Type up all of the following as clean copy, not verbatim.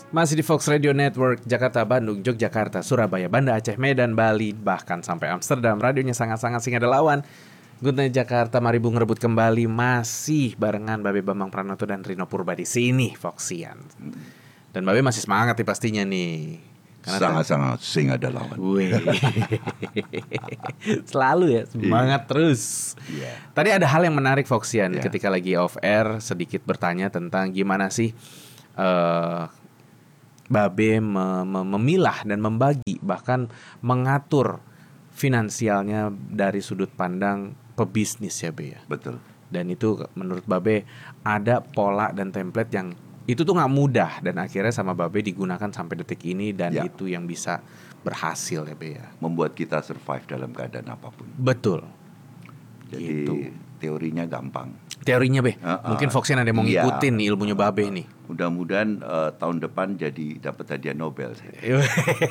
Masih di Fox Radio Network, Jakarta, Bandung, Yogyakarta, Surabaya, Banda Aceh, Medan, Bali, bahkan sampai Amsterdam. Radionya sangat-sangat sing ada lawan. Good Night Jakarta, mari Bu ngerebut kembali. Masih barengan Babe Bambang Pranoto dan Rino Purba di sini, Foxian. Dan Babe masih semangat nih pastinya nih. Sangat-sangat sing ada lawan. Wih. Selalu ya, semangat terus. Yeah. Tadi ada hal yang menarik, Foxian, Yeah. ketika lagi off air sedikit bertanya tentang gimana sih Babe memilah dan membagi, bahkan mengatur finansialnya dari sudut pandang pebisnis ya, Be ya. Betul. Dan itu menurut Babe ada pola dan template yang itu tuh nggak mudah, dan akhirnya sama Babe digunakan sampai detik ini, dan Ya. itu yang bisa berhasil ya, Be ya. Membuat kita survive dalam keadaan apapun. Betul. Jadi Gitu. teorinya gampang. Teorinya, Be. Mungkin Foxian ada yang mau Iya. ngikutin nih ilmunya Babe nih. Mudah-mudahan tahun depan jadi dapat hadiah Nobel saya.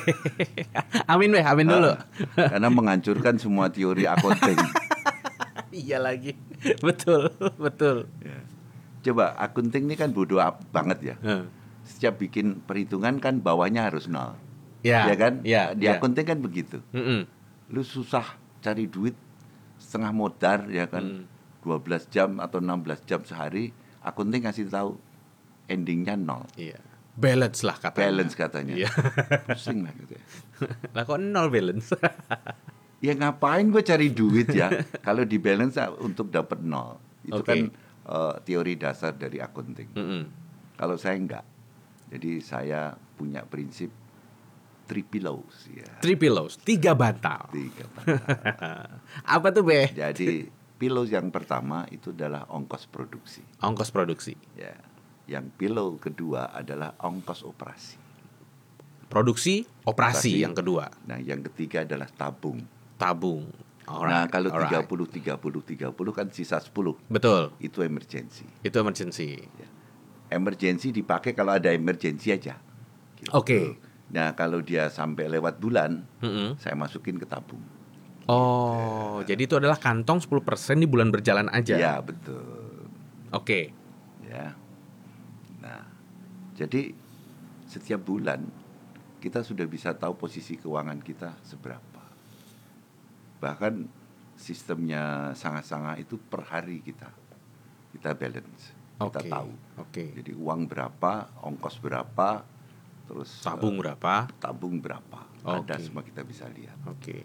Amin, Be. Amin dulu. Karena menghancurkan semua teori accounting. Iya lagi. Betul, betul. Ya. Coba accounting ini kan bodoh banget ya. Setiap bikin perhitungan kan bawahnya harus nol. Ya, Ya kan? ya, Di ya. accounting kan begitu. Mm-mm. Lu susah cari duit setengah modar ya kan. 12 jam atau 16 jam sehari, accounting kasih tahu endingnya nol. Iya. Balance lah katanya. Balance katanya. Iya. Pusing lah gitu ya. Lah kok nol balance? Ya ngapain gue cari duit ya kalau di balance untuk dapat nol. Itu Oke. kan teori dasar dari accounting. Mm-mm. Kalau saya enggak. Jadi saya punya prinsip 3 pillows ya. 3 pillows, 3 bantal. 3 bantal. Apa tuh, Be? Jadi pillows yang pertama itu adalah ongkos produksi. Ongkos produksi. Ya. Yang pillow kedua adalah ongkos operasi. Produksi, operasi Operasi. yang kedua. Nah, yang ketiga adalah tabung. Tabung. Nah, kalau alright. 30 kan sisa 10. Betul. Itu emergency. Itu emergency. Emergency dipakai kalau ada emergency aja. Gitu. Oke. Nah, kalau dia sampai lewat bulan, Mm-mm. saya masukin ke tabung. Oh, jadi itu adalah kantong 10% di bulan berjalan aja. Ya, betul. Oke. Ya. Nah, jadi setiap bulan kita sudah bisa tahu posisi keuangan kita seberapa. Bahkan sistemnya sangat-sangat itu per hari kita balance, kita Oke. tahu. Oke. Jadi uang berapa, ongkos berapa, terus Tabung berapa? tabung berapa, Oke. ada semua kita bisa lihat. Oke.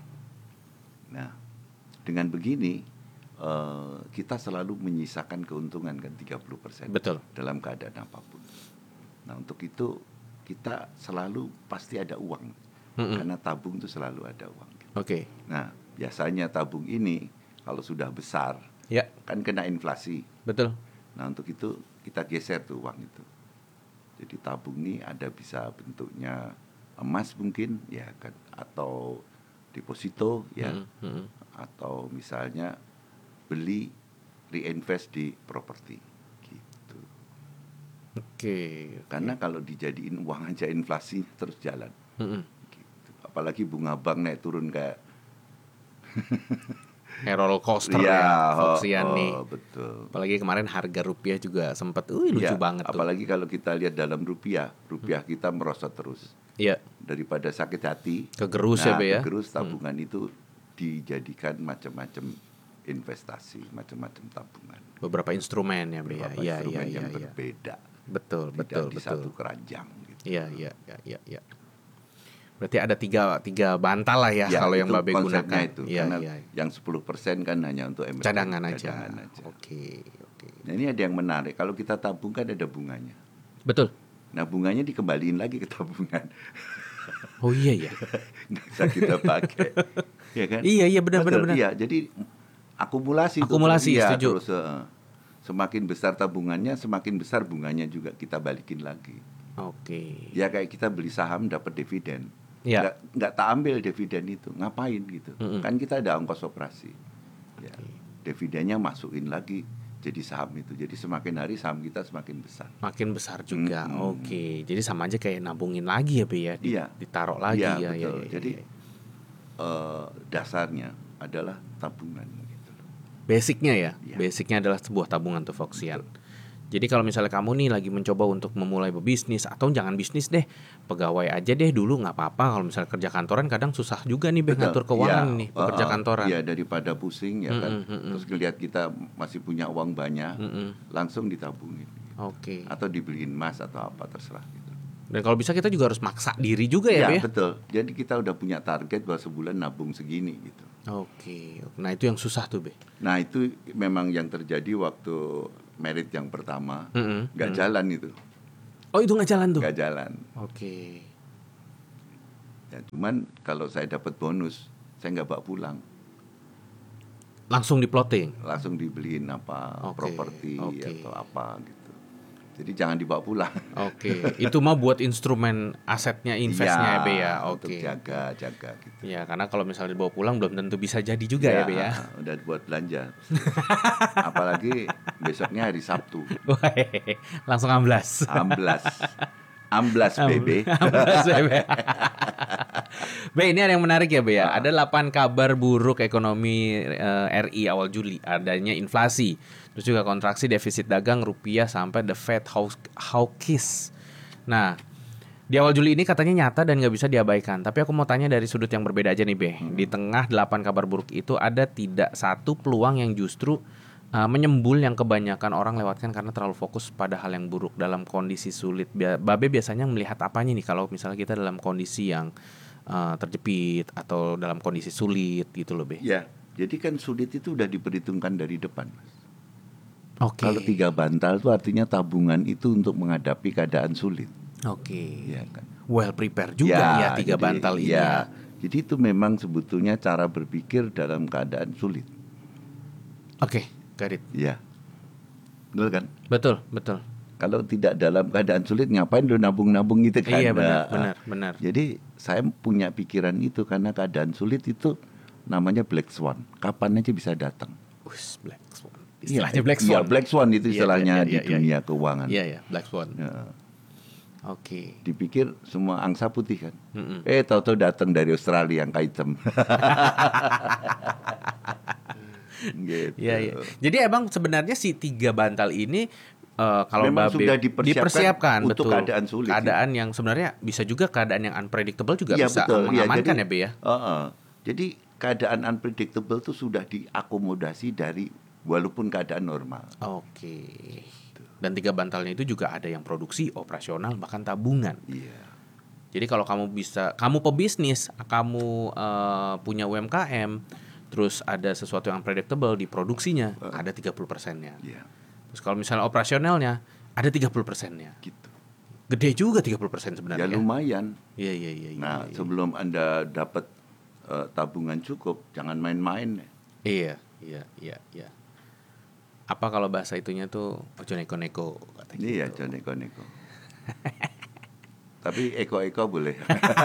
Nah, dengan begini kita selalu menyisakan keuntungan kan 30% Betul. dalam keadaan apapun. Nah, untuk itu kita selalu pasti ada uang. Mm-mm. Karena tabung itu selalu ada uang. Oke. Nah, biasanya tabung ini kalau sudah besar Ya, kan kena inflasi. betul. Nah, untuk itu kita geser tuh uang itu. Jadi tabung ini ada bisa bentuknya emas mungkin ya kan, atau deposito ya, Mm-mm. atau misalnya beli reinvest di properti gitu. Oke. Karena kalau dijadiin uang aja inflasi terus jalan. Mm-mm. Gitu. Apalagi bunga bank naik turun kayak Roller coaster ya, ya, Foxian nih. betul. Apalagi kemarin harga rupiah juga sempat lucu Ya, banget tuh. apalagi kalau kita lihat dalam rupiah kita merosot terus. Iya, Daripada sakit hati, kegerus ya, Be ya. kegerus tabungan itu dijadikan macam-macam investasi, macam-macam tabungan. Beberapa instrumen ya, Be ya. Beberapa Iya, instrumen iya, yang iya. berbeda, Betul, tidak betul, di betul. satu keranjang. Gitu. Iya. Berarti ada tiga bantal lah ya, kalau yang itu Babe konsepnya gunakan. itu. Iya, Karena iya. yang 10% kan hanya untuk emergency, Cadangan aja. cadangan aja. Oke. Nah, ini ada yang menarik. Kalau kita tabung kan ada bunganya. Betul. Nah, bunganya dikembaliin lagi ke tabungan. Oh iya ya. Nggak bisa kita pakai. Ya kan? Iya, benar. Iya, jadi akumulasi. Akumulasi, Iya, setuju. terus semakin besar tabungannya, semakin besar bunganya juga kita balikin lagi. Oke. Ya kayak kita beli saham dapat dividen. Iya. Nggak tak ambil dividen itu, ngapain gitu? Mm-mm. Kan kita ada ongkos operasi. Ya, dividennya masukin lagi jadi saham itu. Jadi semakin hari saham kita semakin besar. Makin besar juga. Mm-mm. Oke. Jadi sama aja kayak nabungin lagi ya, Be ya. Iya. Ditaruh lagi Iya, ya. betul. Iya. Jadi dasarnya adalah tabungan gitu loh. Basicnya ya. Iya. Basicnya adalah sebuah tabungan tuh, Foxian. Jadi kalau misalnya kamu nih lagi mencoba untuk memulai berbisnis, atau jangan bisnis deh, pegawai aja deh dulu nggak apa-apa. Kalau misalnya kerja kantoran kadang susah juga nih Beh Betul. ngatur keuangan Ya, nih pekerja kantoran. ya daripada pusing ya kan. Terus ngelihat kita masih punya uang banyak, langsung ditabungin. Oke. Atau dibeliin emas atau apa terserah gitu. Dan kalau bisa kita juga harus maksa diri juga ya Beh. Betul. Jadi kita udah punya target bahwa sebulan nabung segini gitu. Oke. Nah itu yang susah tuh Beh. Nah itu memang yang terjadi waktu merit yang pertama, nggak jalan itu, Oh itu nggak jalan tuh? nggak jalan. Oke. Ya, cuman kalau saya dapat bonus, saya nggak bawa pulang, Langsung diploting. langsung dibeliin apa Oke, properti oke. atau apa gitu. Jadi jangan dibawa pulang. Oke. Itu mah buat instrumen asetnya, investnya ya Beh ya. Untuk Oke. jaga gitu. Ya karena kalau misalnya dibawa pulang belum tentu bisa jadi juga ya Beh ya. Udah buat belanja. Apalagi besoknya hari Sabtu. Wah, langsung amblas. Amblas BB. Amblas, Beh. Be, ini ada yang menarik ya Be ya. Ada 8 kabar buruk ekonomi RI awal Juli. Adanya inflasi, terus juga kontraksi defisit dagang rupiah sampai the Fed hawkish. Nah, di awal Juli ini katanya nyata dan nggak bisa diabaikan. Tapi aku mau tanya dari sudut yang berbeda aja nih Be. Di tengah 8 kabar buruk itu ada tidak satu peluang yang justru menyembul yang kebanyakan orang lewatkan karena terlalu fokus pada hal yang buruk dalam kondisi sulit. Babe biasanya melihat apanya nih kalau misalnya kita dalam kondisi yang terjepit atau dalam kondisi sulit gitu loh Be. Ya, jadi kan sulit itu udah diperhitungkan dari depan, Mas. Oke. Kalau 3 bantal itu artinya tabungan itu untuk menghadapi keadaan sulit. Oke. Ya kan. Well prepared juga ya 3 bantal ini. Ya, jadi itu memang sebetulnya cara berpikir dalam keadaan sulit. Oke, got it. Ya, betul kan? Betul. Kalau tidak dalam keadaan sulit ngapain lu nabung-nabung gitu kan? Iya benar. Jadi saya punya pikiran itu karena keadaan sulit itu namanya black swan. Kapan aja bisa datang. Black swan. Istilahnya black swan. Iya, black swan itu istilahnya di Iya. dunia keuangan. Iya, black swan. Ya. Oke. Dipikir semua angsa putih kan. Tahu-tahu datang dari Australia yang hitam. Gitu. Iya. Jadi emang sebenarnya si 3 bantal ini kalau memang Babe sudah dipersiapkan untuk betul. keadaan sulit. Keadaan yang sebenarnya bisa juga keadaan yang unpredictable juga Ya, bisa betul. mengamankan Jadi, ya Be ya. Jadi keadaan unpredictable itu sudah diakomodasi dari walaupun keadaan normal. Oke. Dan 3 bantalnya itu juga ada yang produksi, operasional, bahkan tabungan. Iya. Jadi kalau kamu pebisnis, kamu punya UMKM, terus ada sesuatu yang unpredictable di produksinya, ada 30%-nya. Iya. Terus kalau misalnya operasionalnya, ada 30%-nya. Gitu. Gede juga 30% sebenarnya. Ya lumayan. Iya. Nah, sebelum Anda dapat tabungan cukup, jangan main-main. Iya. Apa kalau bahasa itunya tuh ojo neko-neko kata gitu. Iya, jangan neko-neko. Tapi eko-eko boleh.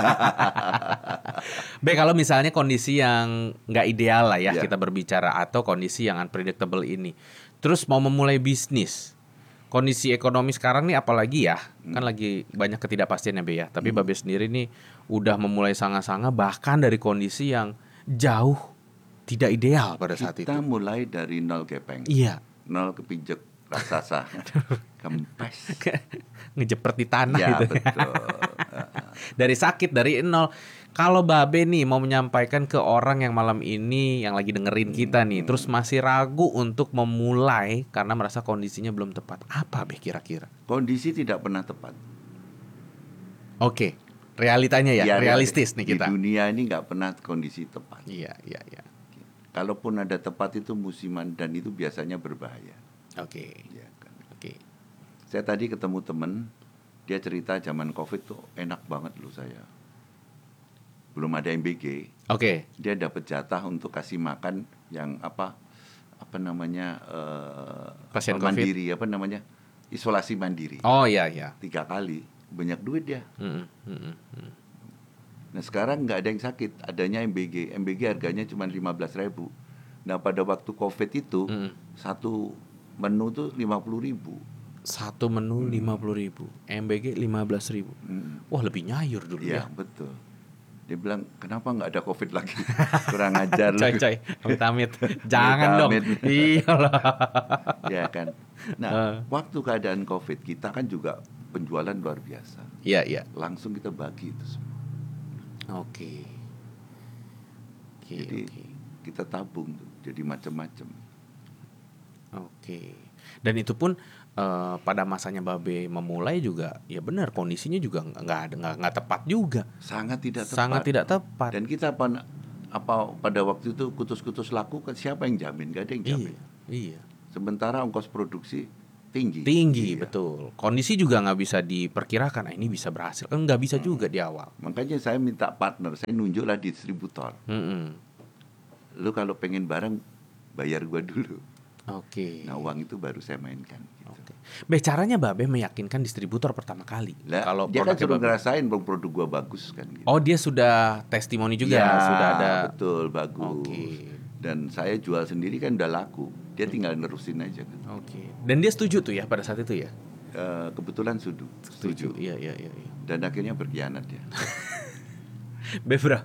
Be, kalau misalnya kondisi yang nggak ideal lah ya kita berbicara, atau kondisi yang unpredictable ini, terus mau memulai bisnis, kondisi ekonomi sekarang nih apalagi ya, kan lagi banyak ketidakpastian ya Be ya. Tapi Babe sendiri nih udah memulai sanga-sanga bahkan dari kondisi yang jauh tidak ideal pada saat Kita itu. mulai dari 0 gepeng. Iya. 0 kepinjek raksasa. Kempes. Ngejepret di tanah Ya, gitu. betul. Dari sakit, dari nol. Kalau Babe nih mau menyampaikan ke orang yang malam ini yang lagi dengerin kita nih, terus masih ragu untuk memulai karena merasa kondisinya belum tepat, apa Be kira-kira? Kondisi tidak pernah tepat. Oke, realitanya ya, realistis nih kita. Di dunia ini nggak pernah kondisi tepat. Iya. Kalaupun ada tepat itu musiman dan itu biasanya berbahaya. Oke. Ya kan? Oke. Saya tadi ketemu temen, dia cerita zaman COVID tuh enak banget loh saya. Belum ada MBG. Oke. Dia dapat jatah untuk kasih makan yang apa namanya Pasien mandiri, isolasi mandiri. Oh iya. 3 kali, banyak duit dia. Nah sekarang nggak ada yang sakit, adanya MBG. MBG harganya cuma 15.000. Nah pada waktu COVID itu satu menu tuh 50.000. Satu menu 50.000, MBG 15.000. Wah lebih nyayur dulu ya. Iya betul. Dia bilang kenapa nggak ada COVID lagi? Kurang ajar lu. Coy, amit-amit. Jangan dong. Amit-amit. Iyalah. Ya kan. Nah, waktu keadaan COVID kita kan juga penjualan luar biasa. Iya, iya. Langsung kita bagi itu semua. Oke. Oke, Jadi oke. kita tabung tuh, jadi macam-macam. Oke. Dan itu pun pada masanya Babe memulai juga, ya benar kondisinya juga nggak tepat juga. Sangat tidak tepat. Sangat tidak tepat. Dan kita apa pada waktu itu kutus-kutus laku kan siapa yang jamin? Gak ada yang jamin. Iya. Sementara ongkos produksi tinggi. Tinggi, Iya. betul. Kondisi juga nggak bisa diperkirakan. Ini bisa berhasil kan nggak bisa juga di awal. Makanya saya minta partner, saya nunjuklah distributor. Mm-mm. Lu kalau pengen barang bayar gua dulu. Oke. Nah uang itu baru saya mainkan. Gitu. Oke. Caranya Babe meyakinkan distributor pertama kali. Lah, Kalau dia kan produknya suruh Babe. ngerasain bang produk gua bagus kan. Gitu. Oh, dia sudah testimoni juga, Ya, sudah ada. betul bagus. Oke. Dan saya jual sendiri kan udah laku. Dia tinggal nerusin aja kan. Oke. Dan dia setuju tuh ya pada saat itu ya. Kebetulan setuju. Iya. Dan akhirnya berkhianat ya. Berapa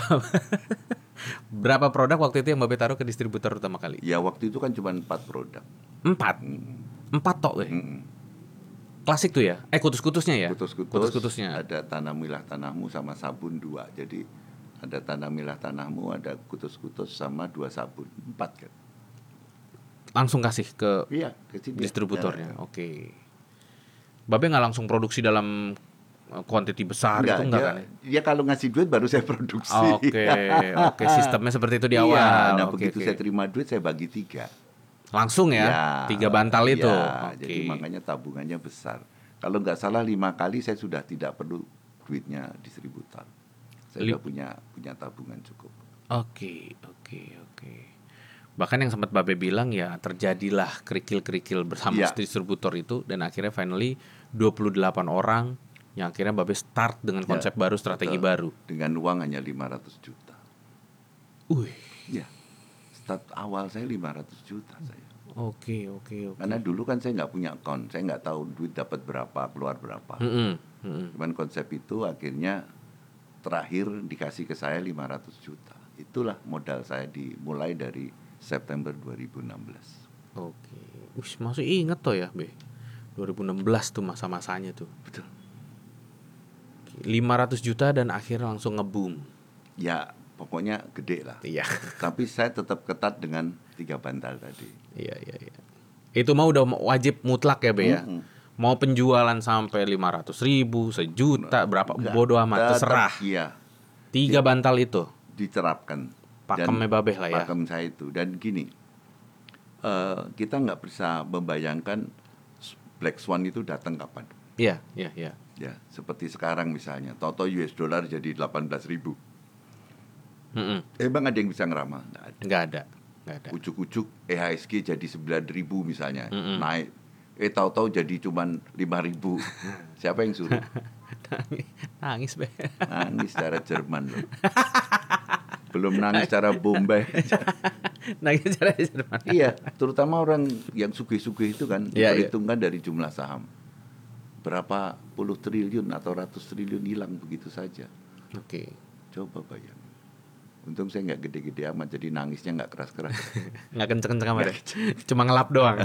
berapa produk waktu itu yang Babe taruh ke distributor pertama kali? Ya waktu itu kan cuma 4 produk. 4 Mm. tok weh. Mm-mm. Klasik tuh ya. Kutus-kutusnya ya. Kutus-kutusnya. Ada tanamilah tanahmu sama sabun 2. Jadi ada tanamilah tanahmu, ada kutus-kutus sama 2 sabun. 4 kan. Langsung kasih ke Iya, ke sini. distributornya. Ya. Oke. Babe nggak langsung produksi dalam quantity besar itu enggak kan? Ya kalau ngasih duit baru saya produksi. Oke, sistemnya seperti itu di awal. Iya, nah Oke, begitu oke. saya terima duit saya bagi 3. Langsung ya, 3 bantal itu. Ya, Oke. jadi makanya tabungannya besar. Kalau nggak salah 5 kali saya sudah tidak perlu duitnya distributor. Saya sudah punya tabungan cukup. Oke. Bahkan yang sempat Babe bilang ya terjadilah kerikil-kerikil bersama Iya. distributor itu dan akhirnya finally 28 orang yang akhirnya Babe start dengan konsep Ya, baru, strategi baru. Dengan uang hanya 500 juta. Wih. Ya, start awal saya 500 juta saya. Oke. Karena dulu kan saya nggak punya account, saya nggak tahu duit dapat berapa, keluar berapa. Cuman konsep itu akhirnya terakhir dikasih ke saya 500 juta. Itulah modal saya dimulai dari September 2016. Oke. Wih, masih inget toh ya, Be. 2016 tuh masa-masanya tuh. Betul. 500 juta dan akhirnya langsung nge-boom. Ya, pokoknya gede lah. Iya. Tapi saya tetap ketat dengan 3 bantal tadi. Iya. Itu mah udah wajib mutlak ya, Be ya. Mau penjualan sampai 500.000, sejuta, berapa bodo amat terserah. Iya, 3 bantal itu. diterapkan. Pakemnya Babe lah ya. Pakem saya itu. Dan gini, kita nggak bisa membayangkan Black Swan itu datang kapan. Iya. Ya, seperti sekarang misalnya, toto US dollar jadi 18.000. Emang ada yang bisa ngeramal? Nggak ada. Nggak ada. Ujuk-ujuk EHSG jadi 9.000 misalnya, naik. Tahu-tahu jadi cuman 5.000. Siapa yang suruh? Nangis, Be. Nangis secara Jerman loh. Belum nangis secara Bombay. Nangis cara Jerman. Iya, terutama orang yang sugih-sugih itu kan Iya, diperhitungkan dari jumlah saham. Berapa puluh triliun atau ratus triliun hilang begitu saja. Oke. Coba bayangin. Untung saya nggak gede-gede amat, jadi nangisnya nggak keras-keras. Nggak kenceng-kenceng amat. Cuma ngelap doang.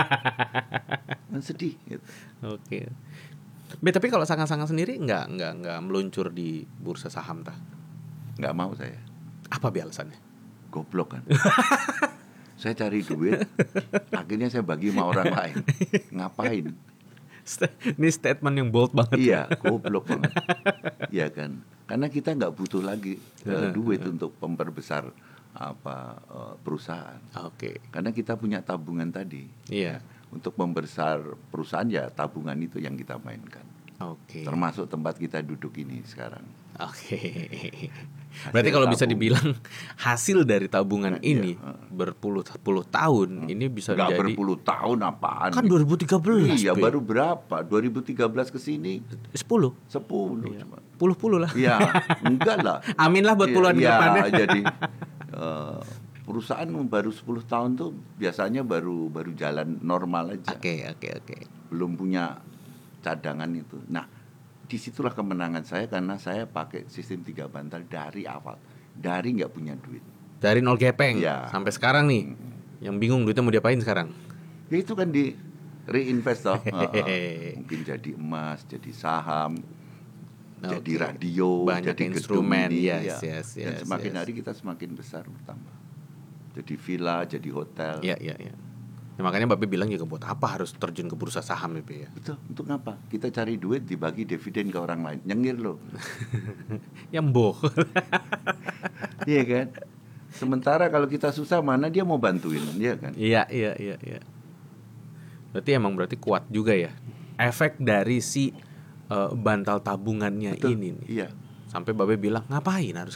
Kan sedih. Gitu. Oke. Be, tapi kalau Sanga-Sanga sendiri nggak meluncur di bursa saham tah? Nggak mau saya. Apa Be alasannya? Goblok kan. Saya cari duit, akhirnya saya bagi sama orang lain. Ngapain? Ini statement yang bold banget. Iya, goblok banget. Iya kan. Karena kita nggak butuh lagi duit untuk memperbesar perusahaan. Oke. Karena kita punya tabungan tadi. Iya. Untuk membesar perusahaan ya tabungan itu yang kita mainkan. Oke. Termasuk tempat kita duduk ini sekarang. Oke. Berarti kalau bisa dibilang hasil dari tabungan ini berpuluh-puluh tahun ini bisa Nggak menjadi berpuluh tahun apaan? kan 2013. Iya, Be. baru berapa? 2013 ke sini 10. 10 cuma. Puluh lah. Iya, enggak lah. Amin lah buat puluhan ke depannya. Jadi perusahaan baru 10 tahun tuh biasanya baru jalan normal aja. Oke. Belum punya cadangan itu. Nah, disitulah kemenangan saya karena saya pakai sistem 3 bantal dari awal. Dari nggak punya duit. Dari nol gepeng Iya. sampai sekarang nih. Yang bingung duitnya mau diapain sekarang? Ya itu kan reinvest toh. Mungkin jadi emas, jadi saham, jadi radio, banyak jadi instrumen. gedung ini, Yes, dan semakin hari kita semakin besar bertambah. Jadi villa, jadi hotel. Ya, makanya Babe bilang juga buat apa harus terjun ke bursa saham ya. Betul, untuk apa? Kita cari duit dibagi dividen ke orang lain. Nyengir loh. Yang boh. Iya kan? Sementara kalau kita susah, mana dia mau bantuin, iya kan? Iya. Berarti kuat juga ya efek dari si bantal tabungannya. Betul, ini nih. Iya. Sampai Babe bilang ngapain harus